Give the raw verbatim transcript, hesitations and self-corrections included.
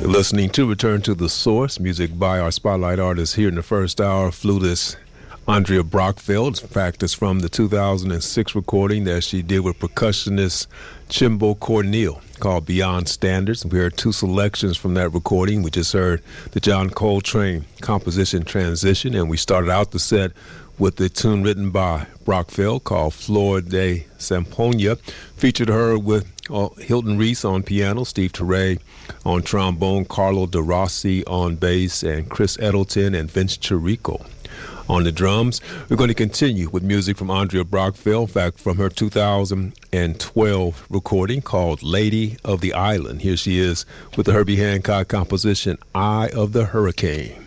Listening to Return to the Source, music by our spotlight artist here in the first hour, flutist Andrea Brockfield. In fact, it's from the two thousand six recording that she did with percussionist Chimbo Corneal called Beyond Standards. We heard two selections from that recording. We just heard the John Coltrane composition Transition, and we started out the set with the tune written by Brockfield called Flor de Zampoña. Featured her with uh, Hilton Reese on piano, Steve Teray on trombone, Carlo De Rossi on bass, and Chris Edelton and Vince Chirico on the drums. We're going to continue with music from Andrea Brockfield, in fact, from her two thousand twelve recording called Lady of the Island. Here she is with the Herbie Hancock composition, Eye of the Hurricane.